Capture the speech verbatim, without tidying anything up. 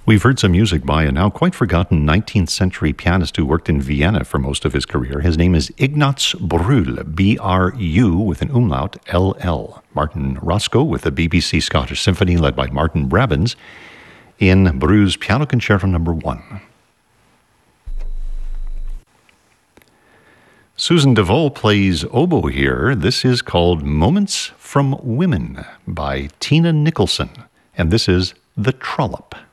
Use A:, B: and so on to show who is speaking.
A: We've heard some music by a now quite forgotten nineteenth century pianist who worked in Vienna for most of his career. His name is Ignaz Brühl, B R U with an umlaut, L L. Martin Roscoe with the B B C Scottish Symphony led by Martin Brabbins in Brühl's Piano Concerto number one. Susan DeVol plays oboe here. This is called Moments from Women by Tina Nicholson, and this is The Trollop.